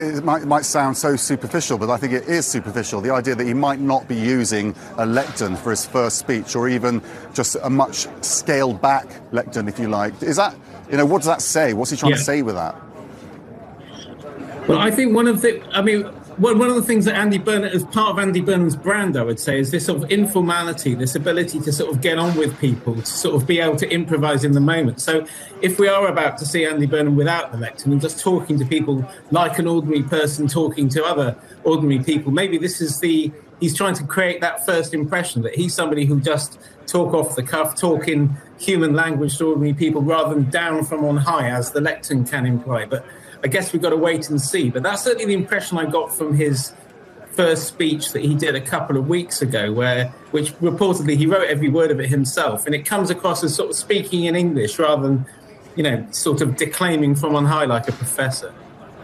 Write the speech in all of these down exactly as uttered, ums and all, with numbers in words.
It might, it might sound so superficial, but I think it is superficial. The idea that he might not be using a lectern for his first speech, or even just a much scaled back lectern, if you like. Is that, you know, what does that say? What's he trying yeah. to say with that? Well, I think one of the, I mean, one of the things that Andy Burnham, as part of Andy Burnham's brand, I would say, is this sort of informality, this ability to sort of get on with people, to sort of be able to improvise in the moment. So if we are about to see Andy Burnham without the lectern and just talking to people like an ordinary person talking to other ordinary people, maybe this is the, he's trying to create that first impression that he's somebody who just talk off the cuff, talk in human language to ordinary people rather than down from on high, as the lectern can imply. But I guess we've got to wait and see. But that's certainly the impression I got from his first speech that he did a couple of weeks ago, where, which reportedly he wrote every word of it himself. And it comes across as sort of speaking in English rather than, you know, sort of declaiming from on high like a professor.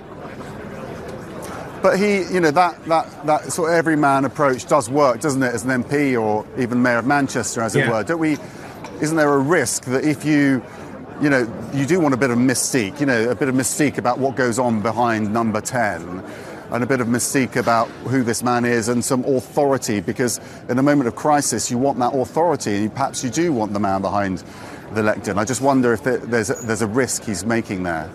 But he, you know, that, that, that sort of everyman approach does work, doesn't it, as an M P or even Mayor of Manchester, as it yeah. were. Don't we, isn't there a risk that if you... You know, you do want a bit of mystique, you know, a bit of mystique about what goes on behind number ten, and a bit of mystique about who this man is, and some authority, because in a moment of crisis, you want that authority, and you, perhaps you do want the man behind the lectern. I just wonder if there, there's, a, there's a risk he's making there.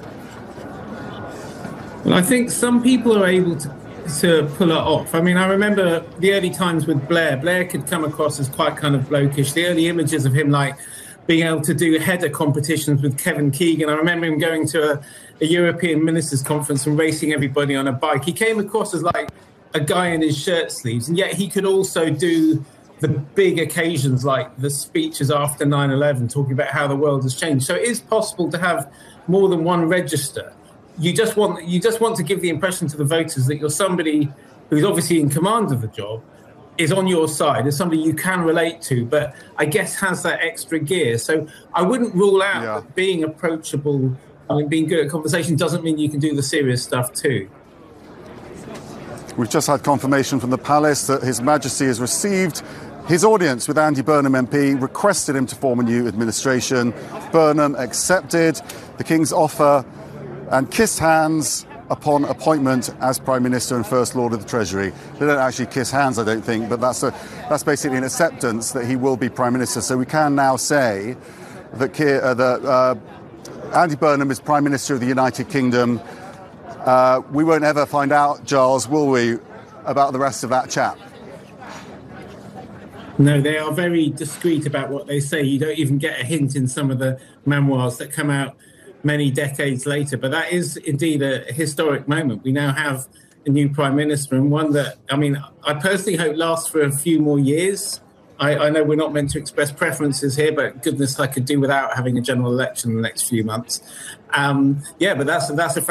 Well, I think some people are able to, to pull it off. I mean, I remember the early times with Blair. Blair could come across as quite kind of blokish. The early images of him, like, being able to do header competitions with Kevin Keegan. I remember him going to a, a European Ministers' Conference and racing everybody on a bike. He came across as like a guy in his shirt sleeves, and yet he could also do the big occasions like the speeches after nine eleven, talking about how the world has changed. So it is possible to have more than one register. You just want, you just want to give the impression to the voters that you're somebody who's obviously in command of the job, is on your side, is somebody you can relate to, but I guess has that extra gear. So I wouldn't rule out yeah. that being approachable, I mean, being good at conversation doesn't mean you can do the serious stuff too. We've just had confirmation from the Palace that His Majesty has received his audience with Andy Burnham M P, requested him to form a new administration. Burnham accepted the King's offer and kissed hands upon appointment as Prime Minister and First Lord of the Treasury. They don't actually kiss hands, I don't think, but that's, a, that's basically an acceptance that he will be Prime Minister. So we can now say that, uh, that uh, Andy Burnham is Prime Minister of the United Kingdom. Uh, we won't ever find out, Giles, will we, about the rest of that chap? No, they are very discreet about what they say. You don't even get a hint in some of the memoirs that come out many decades later. But that is indeed a historic moment. We now have a new Prime Minister, and one that, I mean, I personally hope lasts for a few more years. I, I know we're not meant to express preferences here, but goodness, I could do without having a general election in the next few months. Um, yeah, but that's, that's a